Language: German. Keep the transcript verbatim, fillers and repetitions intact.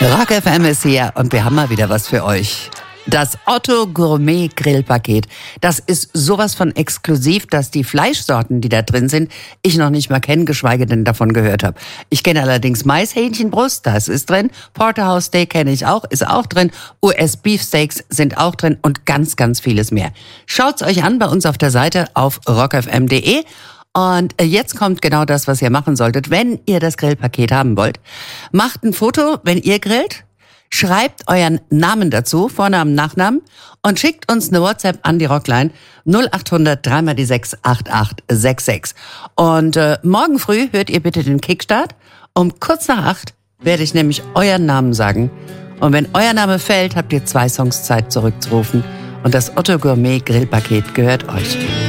Rock F M ist hier und wir haben mal wieder was für euch. Das Otto Gourmet Grillpaket. Das ist sowas von exklusiv, dass die Fleischsorten, die da drin sind, ich noch nicht mal kenne, geschweige denn davon gehört habe. Ich kenne allerdings Maishähnchenbrust, das ist drin. Porterhouse Steak kenne ich auch, ist auch drin. U S Beefsteaks sind auch drin und ganz, ganz vieles mehr. Schaut's euch an bei uns auf der Seite auf rock f m punkt d e. Und jetzt kommt genau das, was ihr machen solltet, wenn ihr das Grillpaket haben wollt. Macht ein Foto, wenn ihr grillt, schreibt euren Namen dazu, Vornamen, Nachnamen, und schickt uns eine WhatsApp an die Rockline null acht hundert drei mal die sechs acht acht sechs sechs. Und äh, morgen früh hört ihr bitte den Kickstart. Um kurz nach acht werde ich nämlich euren Namen sagen. Und wenn euer Name fällt, habt ihr zwei Songs Zeit zurückzurufen. Und das Otto Gourmet Grillpaket gehört euch.